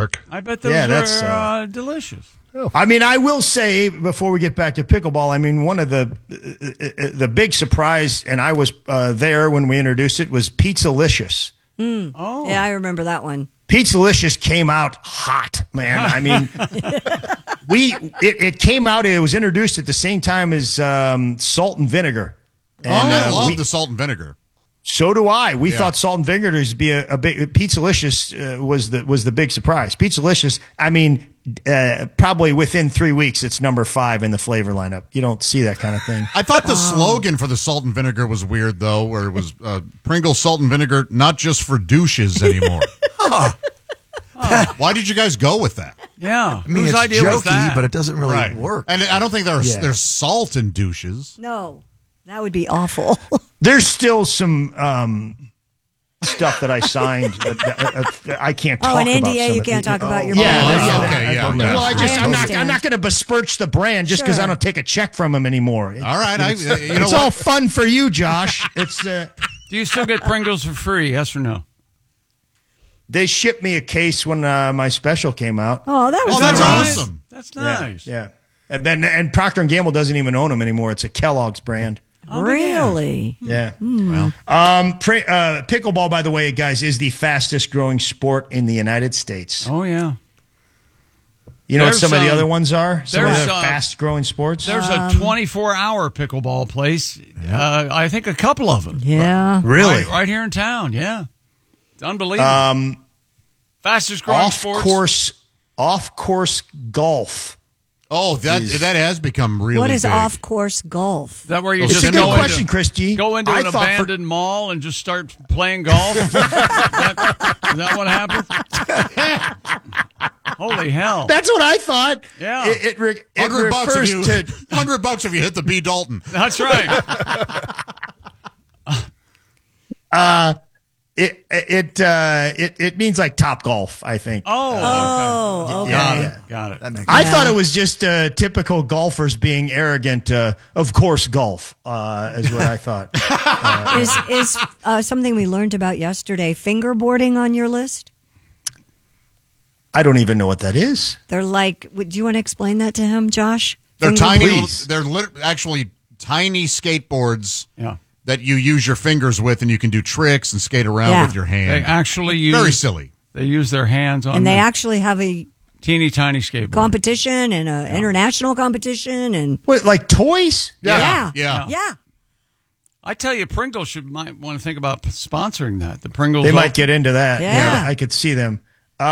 Mark. I bet those are delicious. I mean, I will say before we get back to pickleball, I mean, one of the big surprise, and I was there when we introduced it, was Pizzalicious. Oh, yeah, I remember that one. Pizzalicious came out hot, man. I mean, it came out. It was introduced at the same time as salt and vinegar. And, I love the salt and vinegar. So do I. We thought salt and vinegar would be a big. Pizzalicious was the big surprise. Pizzalicious. I mean, probably within 3 weeks, it's number 5 in the flavor lineup. You don't see that kind of thing. I thought the slogan for the salt and vinegar was weird, though, where it was Pringles salt and vinegar, not just for douches anymore. Why did you guys go with that? Yeah, I mean, whose it's idea was jokey, that? but it doesn't really work. And I don't think there's salt in douches. No, that would be awful. There's still some stuff that I signed that I can't talk about. Oh, an NDA you can't talk about your Well, I'm not going to besmirch the brand just because I don't take a check from them anymore. All right, it's all fun for you, Josh. It's. Do you still get Pringles for free? Yes or no? They shipped me a case when my special came out. Oh, that's nice. Awesome. That's nice. Yeah. And Procter and Gamble doesn't even own them anymore. It's a Kellogg's brand. Really? Yeah. Pickleball, by the way, guys, is the fastest growing sport in the United States. Oh, yeah. You know what some of the other ones are? Some of the fast growing sports? There's a 24-hour pickleball place. I think a couple of them. Yeah. Really? Right here in town, yeah. It's unbelievable. Fastest growing sports. Off-course golf. Oh, that has become really What is big. off-course golf? Is that where you It's just a good question, Christy. go into an abandoned mall and just start playing golf? Is that what happened? Holy hell. That's what I thought. Yeah. It $100 refers to... $100 if you hit the B. Dalton. That's right. It means like Top Golf, I think. Oh, okay. Got it. I thought it was just typical golfers being arrogant. Of course, golf is what I thought. Is something we learned about yesterday fingerboarding on your list? I don't even know what that is. They're like, do you want to explain that to him, Josh? They're tiny. Please. They're actually tiny skateboards. Yeah. That you use your fingers with, and you can do tricks and skate around with your hand. They actually use very silly. They use their hands on. And they actually have a teeny tiny skateboard competition and an international competition and what, like toys? Yeah. I tell you, Pringles might want to think about sponsoring that. The Pringles. They might get into that. Yeah. I could see them.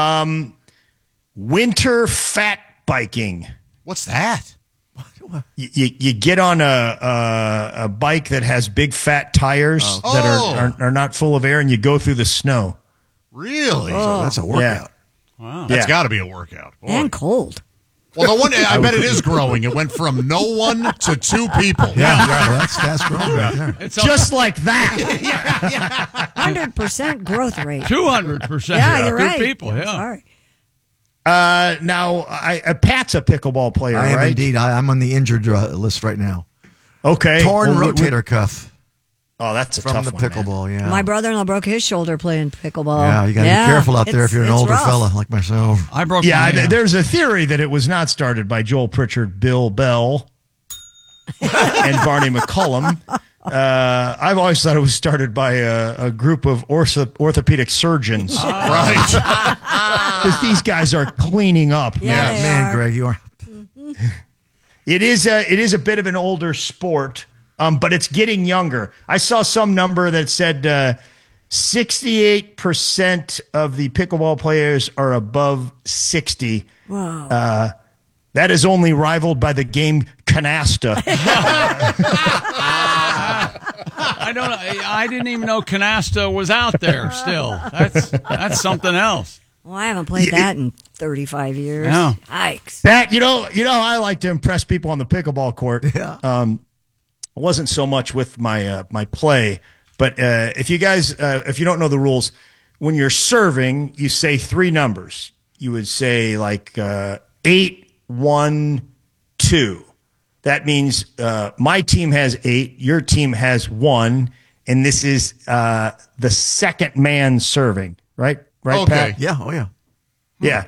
Winter fat biking. What's that? You get on a bike that has big fat tires that are not full of air, and you go through the snow. Really? So that's a workout. Wow. That's got to be a workout. Boy. and cold. Well, the one I bet it is growing. It went from no one to 2 people. That's fast growing right there. It's Just like that. 100% growth rate. 200%. Yeah, you're right. Two people. Yeah. Sorry. Now, Pat's a pickleball player, I am right? indeed. I'm on the injured list right now. Okay. Torn Well, rotator cuff Oh, that's a from tough the one, man. pickleball, yeah. My brother-in-law broke his shoulder playing pickleball. Yeah, you got to be careful out there if you're an older rough. fella like myself. I broke. Yeah, there's a theory that it was not started by Joel Pritchard, Bill Bell, and Barney McCullum. I've always thought it was started by a group of orthopedic surgeons. Right. Because these guys are cleaning up. Yeah, they Man, are. Greg, you are. It is a bit of an older sport, but it's getting younger. I saw some number that said 68% of the pickleball players are above 60. Wow. That is only rivaled by the game canasta. I didn't even know canasta was out there. Still, that's something else. Well, I haven't played that in 35 years. Yeah. Yikes. That you know how I like to impress people on the pickleball court. Yeah. It wasn't so much with my my play, but if you guys if you don't know the rules, when you're serving, you say 3 numbers. You would say like 8, 1, 2. That means my team has 8, your team has 1, and this is the second man serving, right? Right, Okay. Pat? Yeah, oh yeah. Yeah.